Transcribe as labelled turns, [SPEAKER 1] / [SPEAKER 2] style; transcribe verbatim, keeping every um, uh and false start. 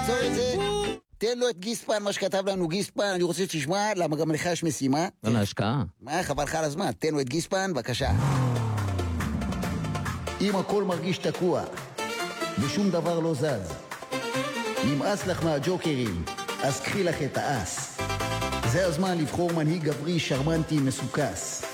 [SPEAKER 1] עצור את זה. תן לו את גיספן, מה שכתב לנו גיספן, אני רוצה שתשמע, למה גם לך יש משימה.
[SPEAKER 2] לא להשקעה.
[SPEAKER 1] מה, חבל לך על הזמן, תן לו את גיספן, בבקשה. אם הכל מרגיש תקוע, ושום דבר לא זז, נמאס לך מהג'וקרים, אז קחי לך את האס. זה הזמן לבחור מנהיג גברי שרמנטי מסוכס.